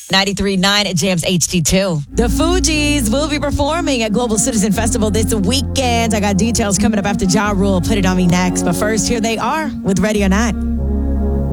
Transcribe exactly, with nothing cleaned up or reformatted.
ninety-three point nine at Jams H D two. The Fugees will be performing at Global Citizen Festival this weekend. I got details coming up after Ja Rule. Put it on me next. But first, here they are with Ready or Not.